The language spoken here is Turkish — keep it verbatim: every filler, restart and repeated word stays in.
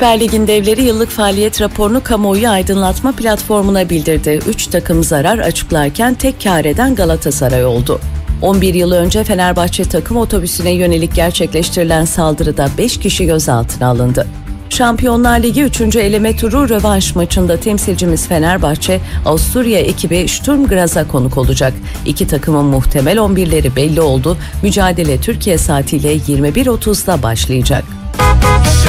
Süper Lig'in devleri yıllık faaliyet raporunu kamuoyu aydınlatma platformuna bildirdi. Üç takım zarar açıklarken tek kâr eden Galatasaray oldu. on bir yıl önce Fenerbahçe takım otobüsüne yönelik gerçekleştirilen saldırıda beş kişi gözaltına alındı. Şampiyonlar Ligi üçüncü eleme turu rövanş maçında temsilcimiz Fenerbahçe, Avusturya ekibi Sturm Graz'a konuk olacak. İki takımın muhtemel on birleri belli oldu. Mücadele Türkiye saatiyle yirmi bir otuzda başlayacak.